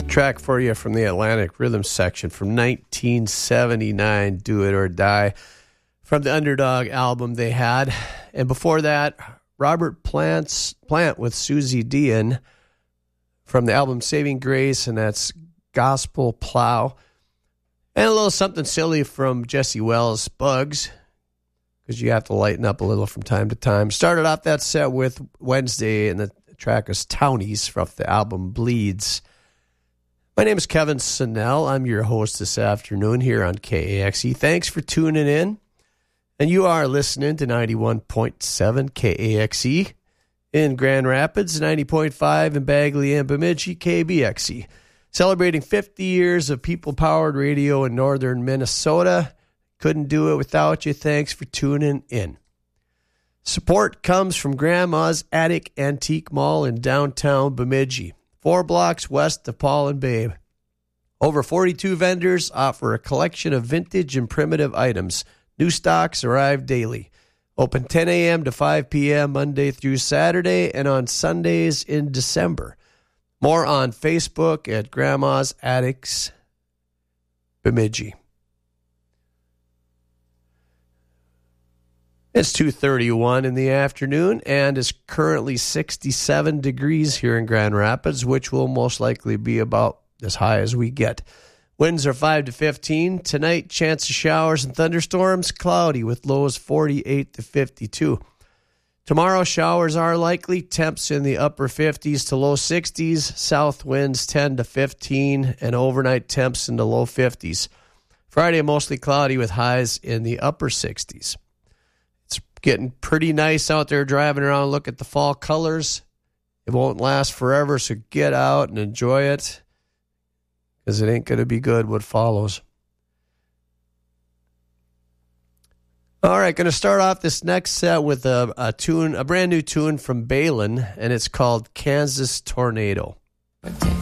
Track for you from the Atlantic Rhythm section from 1979, Do It or Die, from the Underdog album they had. And before that, Robert Plant with Susie Dean from the album Saving Grace, and that's Gospel Plow. And a little something silly from Jesse Wells, Bugs, because you have to lighten up a little from time to time. Started off that set with Wednesday, and the track is Townies from the album Bleeds. My name is Kevin Sonnell. I'm your host this afternoon here on KAXE. Thanks for tuning in. And you are listening to 91.7 KAXE in Grand Rapids, 90.5 in Bagley and Bemidji, KBXE. Celebrating 50 years of people-powered radio in northern Minnesota. Couldn't do it without you. Thanks for tuning in. Support comes from Grandma's Attic Antique Mall in downtown Bemidji, 4 blocks west of Paul and Babe. Over 42 vendors offer a collection of vintage and primitive items. New stocks arrive daily. Open 10 a.m. to 5 p.m. Monday through Saturday and on Sundays in December. More on Facebook at Grandma's Attics Bemidji. It's 2:31 in the afternoon and is currently 67 degrees here in Grand Rapids, which will most likely be about as high as we get. Winds are 5 to 15. Tonight, chance of showers and thunderstorms, cloudy with lows 48 to 52. Tomorrow, showers are likely, temps in the upper 50s to low 60s, south winds 10 to 15, and overnight temps in the low 50s. Friday, mostly cloudy with highs in the upper 60s. It's getting pretty nice out there driving around. Look at the fall colors. It won't last forever, so get out and enjoy it, because it ain't going to be good what follows. All right, going to start off this next set with a tune, a brand new tune from Balin, and it's called Kansas Tornado. Take